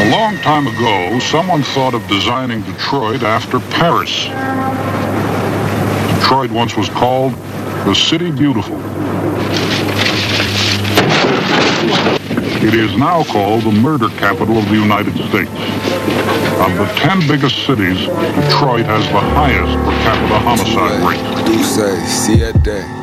A long time ago, someone thought of designing Detroit after Paris. Detroit once was called the City Beautiful. It is now called the murder capital of the United States. Of the 10 biggest cities, Detroit has the highest per capita homicide rate.